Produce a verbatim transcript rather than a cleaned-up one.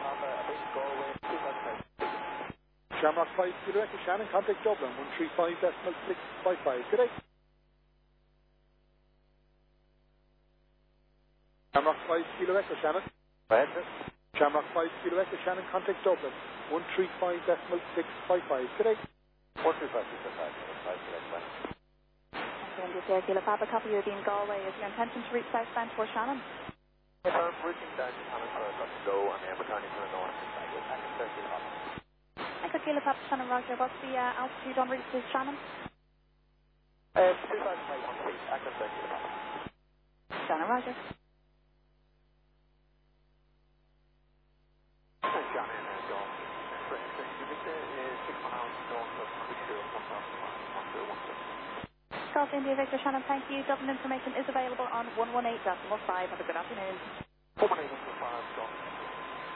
Shamrock five, Kilo Echo Shannon, contact Dublin, one three five decimal six five five. Good day. Shamrock five, Kilo Echo Shannon. Right. Shamrock five, Kilo Echo Shannon, contact Dublin, one three five decimal six five five. Good day. one three five six five five. India Kilo Papa, copy you in Galway. Is your intention to reach southbound for Shannon? If I'm reaching down to Shannon for a go and then returning to the north, I go back and thirty Papa. Echo Kilo Papa, Shannon Roger. What's the uh, altitude on route to Shannon? Uh, two five five one three, Echo thirty Papa. Shannon Roger. Shannon and John. You get the six miles north of Crucial from one zero one six. Golf India Victor Shannon, thank you. Dublin information is available on one one eight decimal five. Have a good afternoon.